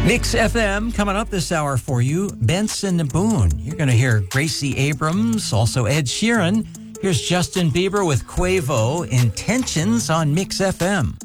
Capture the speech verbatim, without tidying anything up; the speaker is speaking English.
Mix F M coming up this hour for you. Benson Boone. You're going to hear Gracie Abrams, also Ed Sheeran. Here's Justin Bieber with Quavo, Intentions on Mix F M.